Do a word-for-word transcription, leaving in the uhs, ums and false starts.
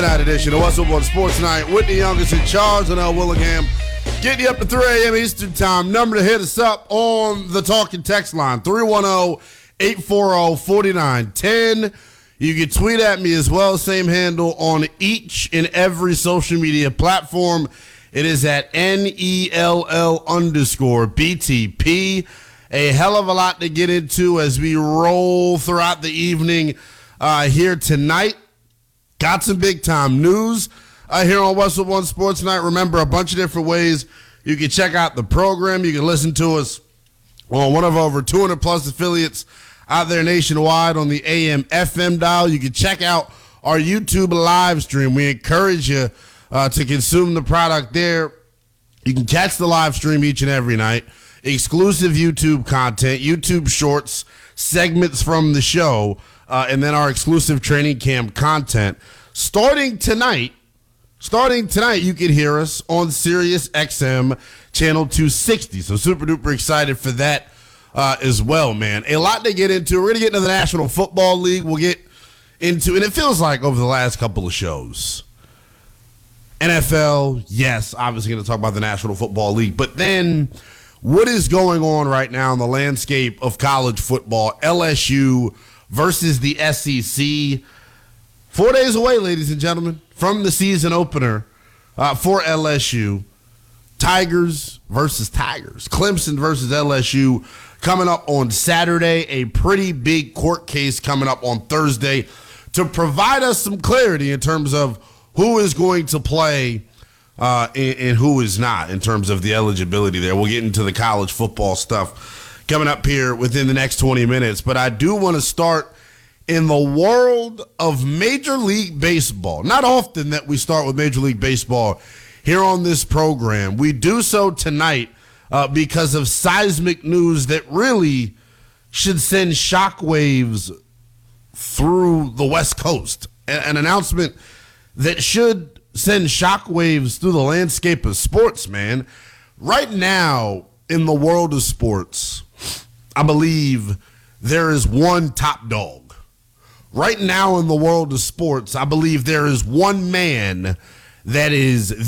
Night edition of What's Up on Sports Night. Whitney Youngest in charge and L. Willingham. Getting you up to three a.m. Eastern Time. Number to hit us up on the talking text line, three one zero, eight four zero, four nine one zero. You can tweet at me as well, same handle on each and every social media platform. It is at N E L L underscore B T P. A hell of a lot to get into as we roll throughout the evening uh, here tonight. Got some big-time news uh, here on What's Up on Sports Night. Remember, a bunch of different ways you can check out the program. You can listen to us on one of over two hundred plus affiliates out there nationwide on the A M F M dial. You can check out our YouTube live stream. We encourage you uh, to consume the product there. You can catch the live stream each and every night. Exclusive YouTube content, YouTube shorts, segments from the show, uh, and then our exclusive training camp content. Starting tonight, starting tonight, you can hear us on Sirius X M channel two sixty. So super duper excited for that uh, as well, man. A lot to get into. We're going to get into the National Football League. We'll get into, and it feels like over the last couple of shows, N F L, yes, obviously going to talk about the National Football League, but then what is going on right now in the landscape of college football? L S U versus the S E C. Four days away, ladies and gentlemen, from the season opener uh, for L S U. Tigers versus Tigers. Clemson versus L S U coming up on Saturday. A pretty big court case coming up on Thursday to provide us some clarity in terms of who is going to play Uh, and, and who is not in terms of the eligibility there. We'll get into the college football stuff coming up here within the next twenty minutes. But I do want to start in the world of Major League Baseball. Not often that we start with Major League Baseball here on this program. We do so tonight uh, because of seismic news that really should send shockwaves through the West Coast. A- an announcement that should send shockwaves through the landscape of sports, man. Right now, in the world of sports, I believe there is one top dog. Right now in the world of sports, I believe there is one man that is